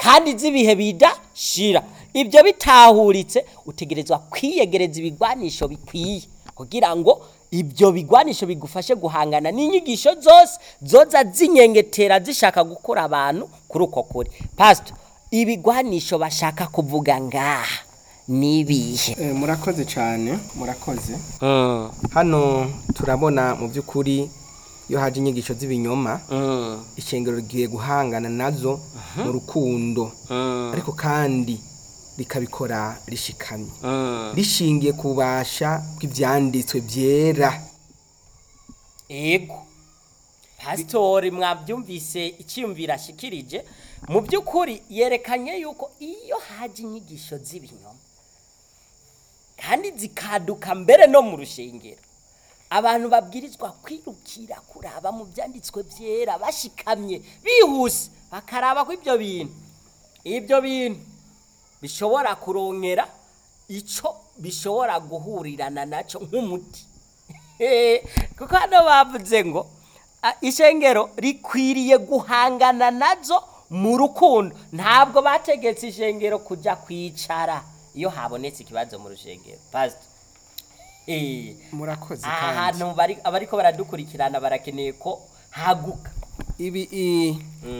kandi z'ibihe bidashira. Ibyo bitahuritse utegerezwa kwiyegereza ibigwanisho bikwiye kugira ngo ibyo bigwanisho bigufashe guhangana n'inyigisho zose zoza zinyengetera zishaka gukora abantu kuri uko kuri. Pastor, ibigwanisho bashaka kuvuga ngaha nibihe? Murakoze cyane, murakoze. Hano turabona mu by'ukuri iyo haje inyigisho z'ibinyoma, ishengero rigiye guhangana nazo mu rukundo, ariko kandi rikabikora rishikamye, rishingiye kubasha bw'ivyanditswe byera. Ego Pastor, mwabyumvise icyumvira shikirije, mu by'ukuri yerekanye yuko iyo haje inyigisho z'ibinyoma kandi zikaduka mbere no mu rushengero, abantu babwirizwa kwirukira kuraba mu byanditswe byera bashikamye bihuse, bakaraba ko ibyo bintu bishobora kurongera ico bishobora guhurirana naco nk'umuti. Kuko hano bavuze ngo ishengero rikwiriye guhangana nazo mu rukundo, ntabwo bategetse ishengero kujya kwicara iyo habonetse ikibazo mu rushengero. Pastor, murakoze kandi ahantu abariko baradukurikirana barakeneye ko haguka ibi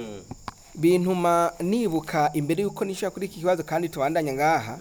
bintuma nibuka imbere yuko nishaka kuri iki kibazo kandi tubandanya ngaha.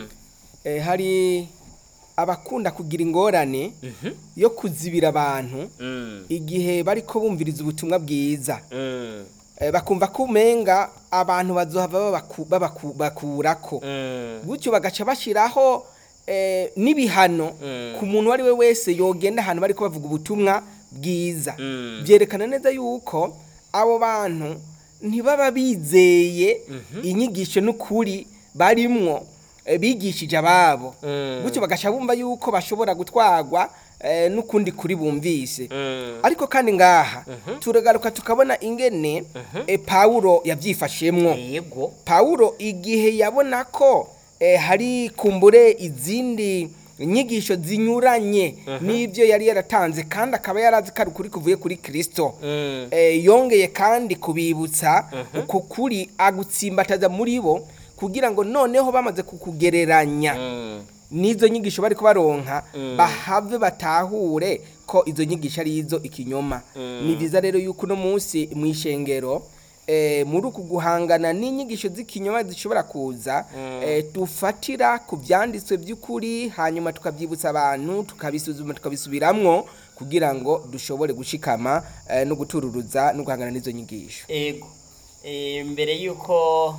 Hari abakunda kugira ingorane yo kuzibira abantu igihe bariko bumviriza ubutumwa bwiza, bakumva ko umenga abantu bazohava bakurako, gutyo bagaca bashiraho n'ibihano ku muntu wari we wese yogenda ahantu bariko bavuga ubutumwa bwiza. Byerekana neza yuko abo bantu ntibaba bizeye inyigisho n'ukuri barimwo bigishije ababo, gutyo bagaca bumva yuko bashobora gutwarwa n'ukundi kuri bumvise. Ariko kandi ngaha turagaruka tukabona ingene Paulo yavyifashemwo. Paulo igihe yabona ko hari kumbure izindi inyigisho zinyuranye n'ibyo yari yaratanze, kandi akaba yarazi ko ari ukuri kuvuye kuri Kristo, yongeye kandi kubibutsa uko kuri agutsimbataza muri bo, kugira ngo noneho bamaze kukugereranya n'izo nyigisho bari kubaronka bahave batahure ko izo nyigisho ari izo ikinyoma. Ni byiza rero yuko no munsi mu ishengero muri uku guhangana n'inyigisho z'ikinyoma zishobora kuza, dufatira ku byanditswe by'ukuri, hanyuma tukabyibutsa abantu, tukabisuzuma, tukabisubiramwo kugira ngo dushobore gushikama no gutururuza no guhangana n'izo nyigisho. Ego mbere yuko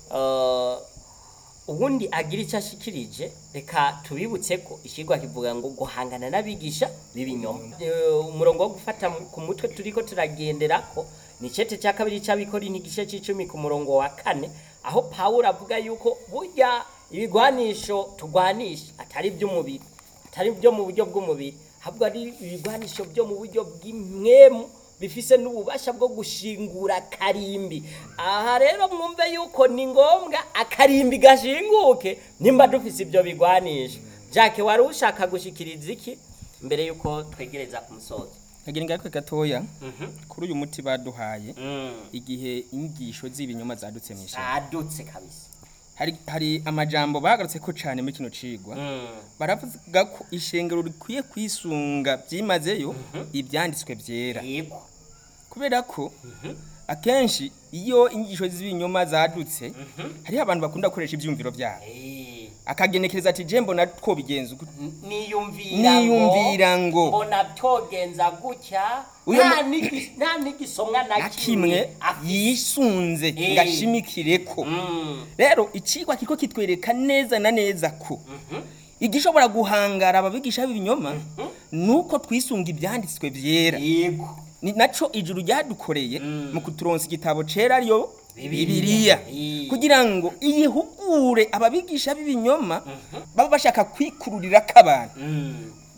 ubundi agira icyo ashikirije, reka tubibutse ko ikigwa kivuga ngo guhangana n'abigisha b'ibinyoma. Umurongo wo gufata ku mutwe turiko turagenderako ni cete cya kabiri cy'abikora n'igice c'icumi ku murongo wa 4, aho Paulo avuga yuko burya ibigwanisho tugwanisha atari by'umubiri, atari byo mu buryo bw'umubiri, ahubwo ari ibigwanisho byo mu buryo bw'imwemu bifise n'ububasha bwo gushingura karimbi. Aha rero mwumve yuko ni ngombwa akarimbi gashinguke nimba dufise ibyo bigwanisha. Jacques, wari ushaka gushikiriza iki mbere yuko twegereza ku musozo? Kagira ngakwe gatoya kuri uyu muti baduhaye igihe inyigisho z'ibinyoma zadutse mwisha. Zadutse kabisa. Hari amajambo bagarutse ko cyane muri kino cigwa. Baravuga ko ishengero rikwiye kwisunga byimazeyo ibyanditswe byera. Yego. Kubera ko akenshi iyo inyigisho z'ibinyoma zadutse hari abantu bakunda gukoresha ibyumviro byabo. Akagenekereza ati jembo na two bigenza niyumvira ngo mbona byogenza gutya, nta nigisomwa na kimwe yisunze ngashimikireko. Rero icigwa kiko kitwereka neza na neza ko igishobora guhangara ababigisha b'ibinyoma nuko twisunga ibyanditswe byera. Yego. Ni naco ijuru ryadukoreye mu kuturonsa igitabo cera ariyo Bibiliya, kugira ngo iyihugure ababigisha b'ibinyoma baba bashaka kwikururira k'abantu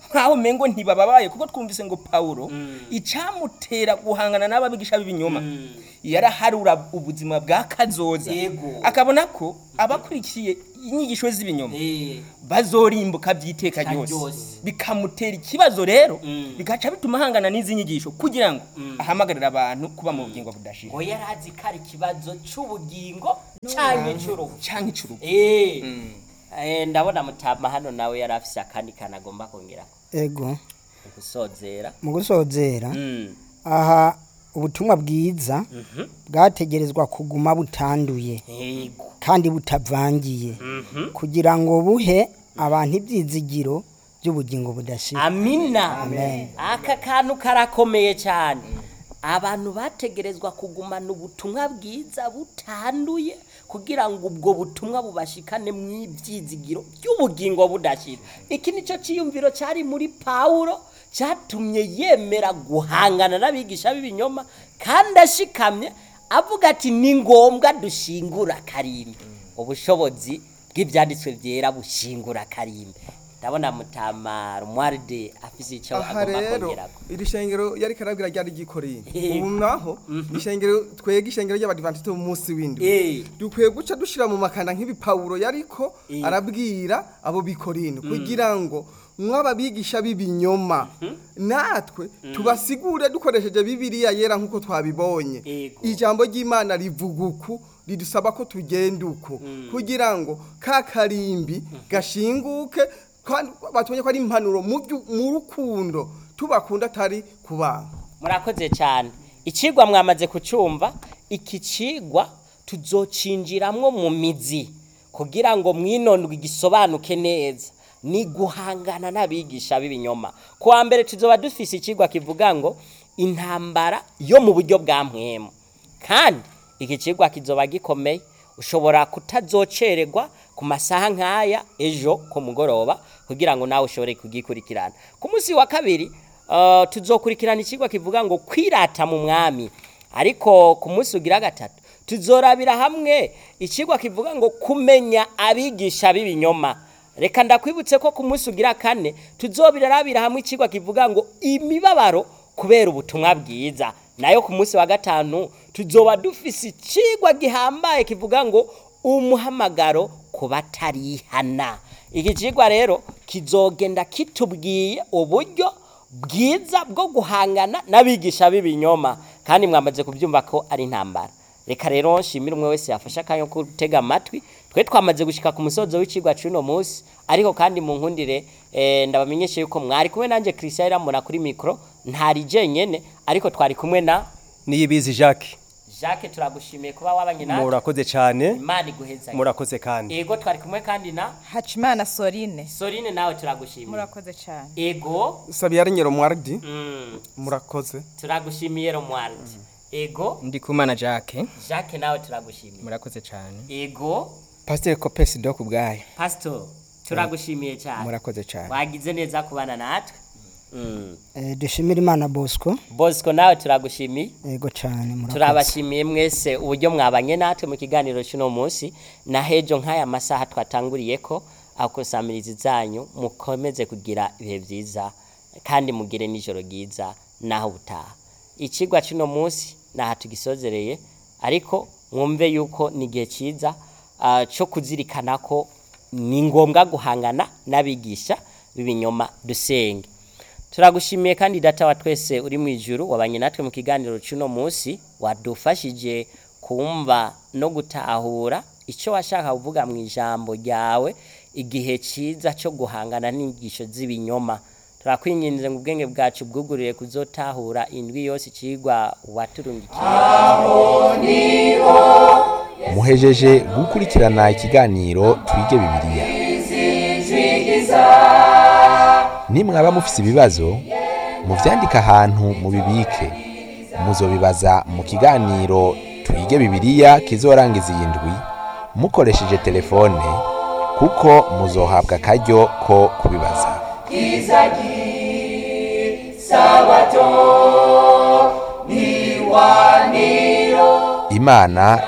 nkaho mengo ntibababaye kuko twumvise ngo Paulo icamutera guhangana n'ababigisha b'ibinyoma yaraharura ubuzima bwa kazoza akabona ko abakurikiye inyigisho z'ibinyoma bazorimbuka byiteka ryose bikamutera ikibazo rero bigaca bituma hangana n'izi nyigisho kugira ngo ahamagarira abantu kuba mu bugingo budashira ngo yarazi kari kibazo c'ubugingo canke icurugu ndabona Mutama hano nawe yarafise akandi kanagomba kongera ego mu gusozera aha ubutumwa bwiza bwategerezwa kuguma butanduye kandi butavangiye kugira ngo buhe abantu ibyizigiro by'ubugingo budashira. Amina. Aka kantu karakomeye cyane. Abantu bategerezwa kugumana ubutumwa bwiza butanduye kugira ngo ubwo butumwa bubashikane mu ibyizigiro by'ubugingo budashira. Iki nico ciyumviro cyari muri Paulo cyatumye yemera guhangana n'abigisha b'ibinyoma kandi ashikamye avuga ati ni ngombwa dushingura karimbe. Ubushobozi bw'ibyanditswe byera bushingura karimbe. Ndabona Mutama Rumwarde afise icyo agomba kongerako. Iri shengero yari karabwira ryari gikorine. Ubu naho ishengero twege ishengero y'abadivantiste mu munsi w'indwi. Dukwiye guca dushira mu makanda nk'ibi Paulo yariko arabwira abo bikorine kugira ngo mwaba bigisha b'ibinyoma natwe tubasigure dukoresheje Bibiliya yera nkuko twabibonye. Ijambo ry'Imana rivuguku ridusaba ko tugenda uko kugira ngo kakarimbi gashinguke kandi batumye ko ari impanuro mu rukundo tubakunda atari kubanga. Murakoze cyane. Ikigwa mwamaze kucumva, iki kigwa tuzocinjiramwo mu mizi kugira ngo mwinondwe igisobanuke neza. Ni guhangana n'abigisha b'ibinyoma. Kuwa mbere tuzoba dufise ikigwa kivuga ngo intambara yo mu buryo bwa mpwemo. Kandi iki kigwa kizoba gikomeye, ushobora kutazocererwa ku masaha nkaya ejo ku mugoroba kugira ngo nawe ushobore kugikurikirana. Ku munsi wa kabiri tuzokurikirana ikigwa kivuga ngo kwirata mu mwami. Ariko ku munsi ugira gatatu tuzorabira hamwe ikigwa kivuga ngo kumenya abigisha b'ibinyoma. Reka ndakwibutse ko ku munsi ugira kane tuzobirarabira hamwe ikigwa kivuga ngo imibabaro kubera ubutumwa bwiza. Nayo ku munsi wa gatanu tuzoba dufise ikigwa gihambaye kivuga ngo umuhamagaro kubatarihana. Iki kigwa rero kizogenda kitubwiye uburyo bwiza bwo guhangana n'abigisha b'ibinyoma kandi mwamaze kubyumva ko ari intambara. Reka rero nshimira umwe wese yafasha kanyo kutega amatwi. Twe twamaze gushika ku musozo w'ikigwa cy'uno munsi, ariko kandi mu nkundire ndabamenyeshe yuko mwari kumwe nanje Christian Iramura kuri micro, ntari jenyene ariko twari kumwe na Niyibizi Jacques. Jacques turagushimiye kuba wabanye natwe. Murakoze cyane. Imana iguheza. Murakoze kandi. Ego twari kumwe kandi na Hachimana Sorine. Sorine nawe turagushimiye. Murakoze cyane. Ego Sabiyari Nyeromwardi. Murakoze. Turagushimiye Romwardi. Ego Ndikumana Jacques. Jacques nawe turagushimiye. Murakoze cyane. Ego Pastor Kopesi do kubgaye. Pastor turagushimiye cyane. Murakoze cyane. Wagize neza kubana natwe. Dushimira Imana Bosco. Bosco nawe turagushimiye. Yego cyane murakoze. Turabashimiye mwese uburyo mwabanye natwe mu kiganiro cy'uno munsi na hejo nk'aya masaha twatanguriye ko akosamiriza zanyu mukomeze kugira ibihe byiza kandi mugire nijoro ryiza naho butaha. Ikigwa cy'uno munsi naha tugisozereye ariko mwumve yuko ni gihe cyiza cyo kuzirikana ko ni ngombwa guhangana n'abigisha b'ibinyoma dusenge. Turagushimiye kandi data wa twese uri mu ijuru wabanye natwe mu kiganiro cy'uno munsi wadufashije kumva no gutahura icyo washaka kuvuga mu ijambo ryawe igihe cyiza cyo guhangana n'inyigisho z'ibinyoma. Turakwinginze ngo ubwenge bwacu bwugurire kuzotahura indwi yose ikigwa waturungikiye. Muhejeje gukurikirana ikiganiro Twige Bibiliya. Nimwaba mufise ibibazo muvyandika ahantu mubibike. Muzobibaza mu kiganiro Twige Bibiliya kizorangiza iyi ndwi mukoresheje telefone kuko muzohabwa akaryo ko kubibaza. Imana